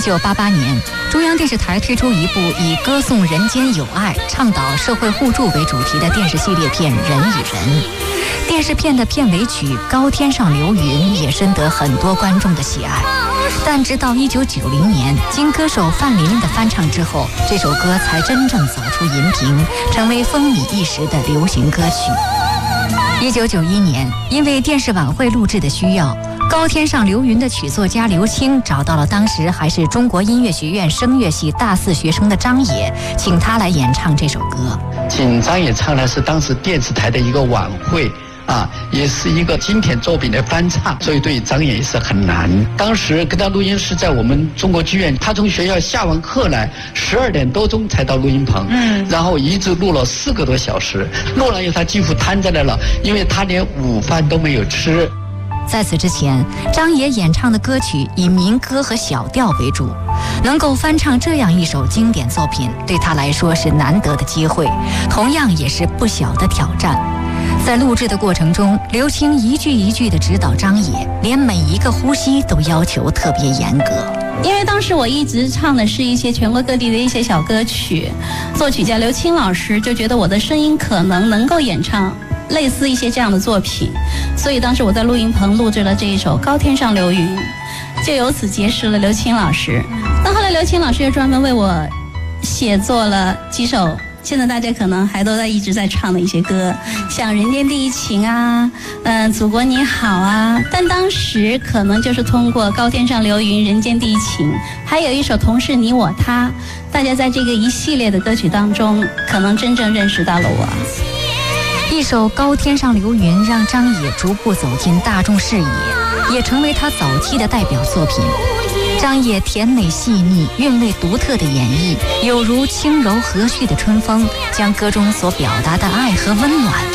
1988年，中央电视台推出一部以歌颂人间友爱、倡导社会互助为主题的电视系列片《人与人》。电视片的片尾曲《高天上流云》也深得很多观众的喜爱。但直到1990年，经歌手范琳琳的翻唱之后，这首歌才真正走出荧屏，成为风靡一时的流行歌曲。1991年，因为电视晚会录制的需要，高天上流云的曲作家刘青找到了当时还是中国音乐学院声乐系大4学生的张野，请他来演唱这首歌。 请张野唱的是当时电视台的一个晚会也是一个经典作品的翻唱，所以对张野也是很难。当时跟他录音是在我们中国剧院，他从学校下完课来，12点多钟才到录音棚，然后一直录了4个多小时，录了以后他几乎瘫在那了，因为他连午饭都没有吃。 在此之前，张野演唱的歌曲以民歌和小调为主，能够翻唱这样一首经典作品，对他来说是难得的机会，同样也是不小的挑战。在录制的过程中，刘青一句一句地指导张野，连每一个呼吸都要求特别严格。 因为当时我一直唱的是一些全国各地的一些小歌曲，作曲家刘青老师就觉得我的声音可能够演唱类似一些这样的作品，所以当时我在录音棚录制了这一首《高天上流云》，就由此结识了刘青老师。那后来刘青老师又专门为我写作了几首现在大家可能还都一直在唱的一些歌，像《人间第一情》啊，祖国你好啊。但当时可能就是通过《高天上流云》《人间第一情》，还有一首《同是你我他》，大家在这个一系列的歌曲当中，可能真正认识到了我。 一首《高天上流云》让张野逐步走进大众视野，也成为他早期的代表作品。张野甜美细腻、韵味独特的演绎，有如轻柔和煦的春风，将歌中所表达的爱和温暖